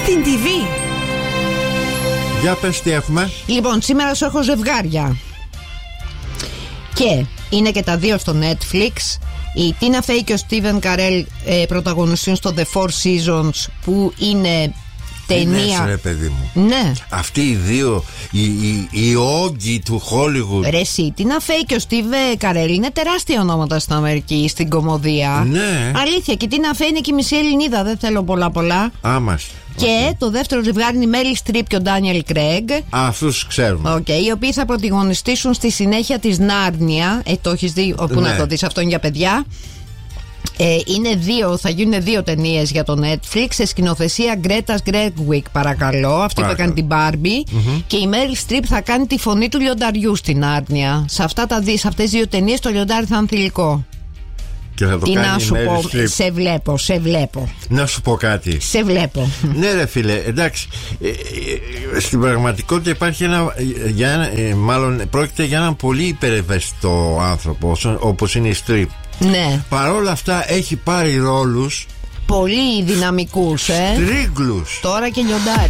στην TV. Για πες τι έχουμε. Λοιπόν, σήμερα σου έχω ζευγάρια. Και είναι και τα δύο στο Netflix. Η Τίνα Φέι και ο Στίβεν Καρέλ πρωταγωνιστούν στο The Four Seasons, που είναι ταινία. Ρε παιδί μου. Ναι. Αυτοί οι δύο, οι όγκοι του Hollywood. Ρε εσύ, Τίνα Φέι και ο Στίβε Καρέλ είναι τεράστια ονόματα στην Αμερική, στην κομμωδία. Ναι. Αλήθεια. Και η Τίνα Φέι είναι και η μισή Ελληνίδα. Δεν θέλω πολλά. Άμας. Και το δεύτερο ζευγάρι είναι η Μέριλ Στριπ και ο Ντάνιελ Κρέγκ. Αυτούς ξέρουμε. Οι οποίοι θα πρωταγωνιστήσουν στη συνέχεια της Νάρνια. Το έχεις δει, όπου να το δεις, αυτό είναι για παιδιά. Θα γίνουν δύο ταινίες για το Netflix σε σκηνοθεσία Γκρέτας Γκρέγκουικ, παρακαλώ. Αυτή που έκανε την Barbie. Και η Μέριλ Στριπ θα κάνει τη φωνή του λιονταριού στην Νάρνια. Σε αυτές τις δύο ταινίες το λιοντάρι θα είναι θηλυκό. Και θα το τι κάνει να σου πω, Strip. σε βλέπω. Να σου πω κάτι. Σε βλέπω. Ναι ρε φίλε, εντάξει. Στην πραγματικότητα υπάρχει μάλλον πρόκειται για έναν πολύ υπερευαίσθητο άνθρωπο, όπως είναι η Strip. Ναι. Παρόλα αυτά έχει πάρει ρόλους πολύ δυναμικούς, τρίγκλους. Τώρα και λιοντάρι.